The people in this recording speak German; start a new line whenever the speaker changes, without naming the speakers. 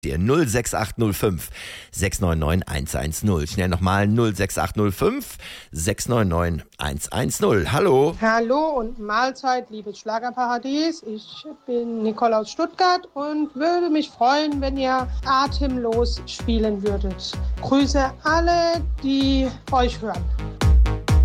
dir 06805 699 110. Schnell nochmal 06805 699 110. Hallo.
Hallo und Mahlzeit, liebes Schlagerparadies. Ich bin Nicole aus Stuttgart und würde mich freuen, wenn ihr Atemlos spielen würdet. Grüße alle, die euch hören.